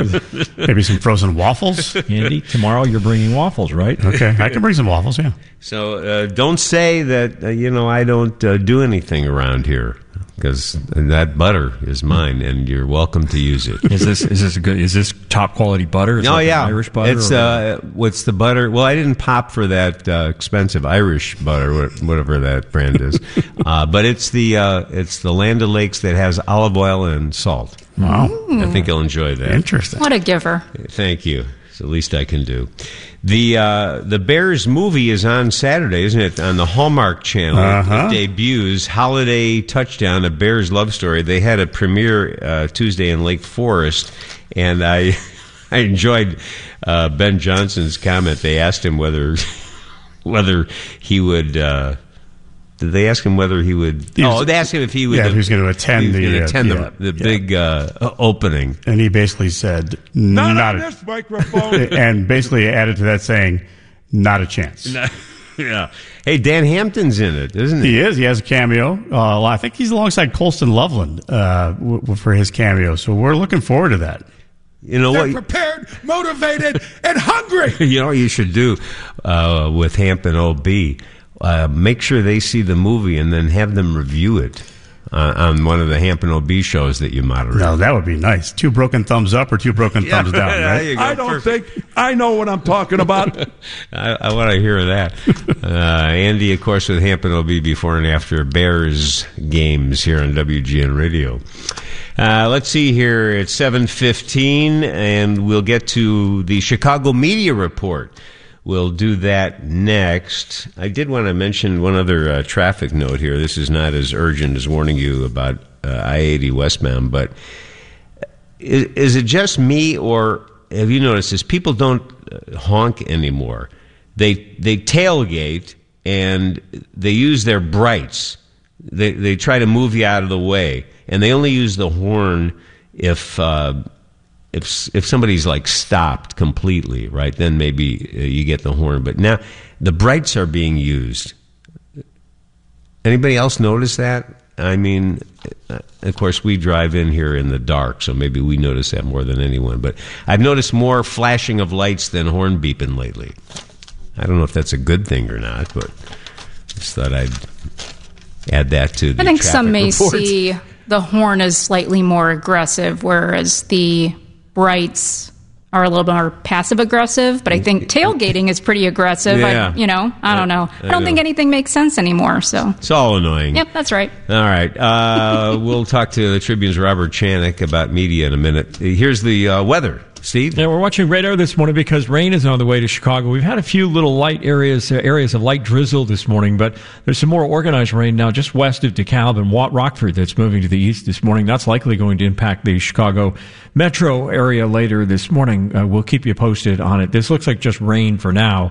Maybe some frozen waffles. Andy, tomorrow you're bringing waffles, right? Okay, I can bring some waffles, yeah. So don't say that, I don't do anything around here, because that butter is mine, and you're welcome to use it. Is this top quality butter? Oh, yeah. Irish butter? It's what's the butter? Well, I didn't pop for that expensive Irish butter, whatever that brand is. But it's the Land O'Lakes that has olive oil and salt. Wow. I think you'll enjoy that. Interesting. What a giver. Thank you. It's the least I can do. The Bears movie is on Saturday, isn't it? On the Hallmark Channel. It debuts Holiday Touchdown, a Bears love story. They had a premiere Tuesday in Lake Forest, and I enjoyed Ben Johnson's comment. They asked him whether he would. Did they ask him whether he would? They asked him if he would. Yeah, if he was going to attend the big opening. And he basically said, "Not on this microphone," and basically added to that saying, "Not a chance." Yeah. Hey, Dan Hampton's in it, isn't he? He is. He has a cameo. I think he's alongside Colston Loveland for his cameo. So we're looking forward to that. You know They're what? prepared, motivated, and hungry. You know what you should do with Hampton OB? Make sure they see the movie and then have them review it on one of the Hampton OB shows that you moderate. No, that would be nice. 2 broken thumbs up or 2 broken thumbs down, right? I don't think I know what I'm talking about. I want to hear that. Andy, of course, with Hampton OB before and after Bears games here on WGN Radio. Let's see here. It's 7:15, and we'll get to the Chicago Media Report. We'll do that next. I did want to mention one other traffic note here. This is not as urgent as warning you about I-80 westbound, but is it just me, or have you noticed this? People don't honk anymore. They tailgate, and they use their brights. They try to move you out of the way, and they only use the horn if somebody's like stopped completely, right, then maybe you get the horn. But now the brights are being used. Anybody else notice that? I mean, of course, we drive in here in the dark, so maybe we notice that more than anyone. But I've noticed more flashing of lights than horn beeping lately. I don't know if that's a good thing or not, but just thought I'd add that to the I think traffic some may report. see the horn as slightly more aggressive, whereas the brights are a little more passive-aggressive, but I think tailgating is pretty aggressive. Yeah. I don't know. I don't think anything makes sense anymore. So It's all annoying. Yep, that's right. All right. We'll talk to the Tribune's Robert Chanik about media in a minute. Here's the weather. Steve? Yeah, we're watching radar this morning because rain is on the way to Chicago. We've had a few little light areas of light drizzle this morning, but there's some more organized rain now just west of DeKalb and Rockford that's moving to the east this morning. That's likely going to impact the Chicago metro area later this morning. We'll keep you posted on it. This looks like just rain for now.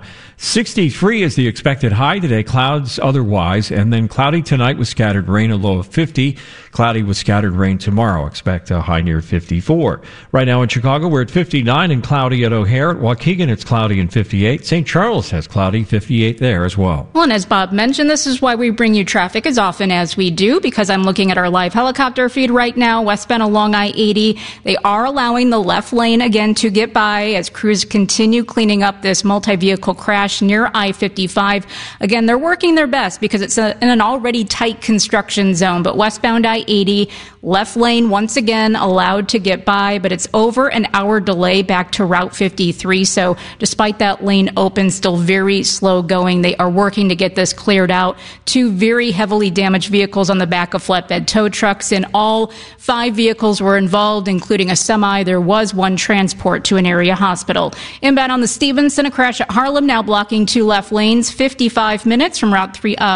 63 is the expected high today, clouds otherwise, and then cloudy tonight with scattered rain, a low of 50. Cloudy with scattered rain tomorrow. Expect a high near 54. Right now in Chicago, we're at 59 and cloudy at O'Hare. At Waukegan, it's cloudy and 58. St. Charles has cloudy, 58 there as well. Well, and as Bob mentioned, this is why we bring you traffic as often as we do, because I'm looking at our live helicopter feed right now, westbound along I-80. They are allowing the left lane again to get by as crews continue cleaning up this multi-vehicle crash near I-55. Again, they're working their best because it's in an already tight construction zone, but westbound I-80, left lane once again allowed to get by, but it's over an hour delay back to Route 53. So despite that lane open, still very slow going. They are working to get this cleared out. 2 very heavily damaged vehicles on the back of flatbed tow trucks. In all, 5 vehicles were involved, including a semi. There was 1 transport to an area hospital. Inbound on the Stevenson, a crash at Harlem, now blocking 2 left lanes, 55 minutes from Route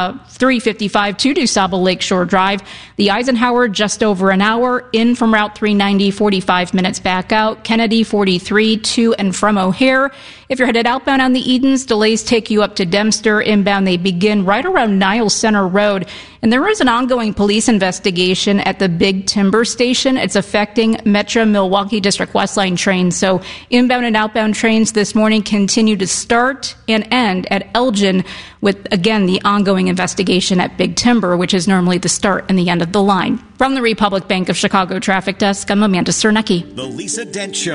355 to DuSable Lakeshore Drive. The Eisenhower, just over an hour. In from Route 390, 45 minutes back out. Kennedy, 43, to and from O'Hare. If you're headed outbound on the Edens, delays take you up to Dempster. Inbound, they begin right around Niles Center Road. And there is an ongoing police investigation at the Big Timber Station. It's affecting Metro Milwaukee District West Line trains. So inbound and outbound trains this morning continue to start and end at Elgin with, again, the ongoing investigation at Big Timber, which is normally the start and the end of the line. From the Republic Bank of Chicago Traffic Desk, I'm Amanda Cernecki. The Lisa Dent Show.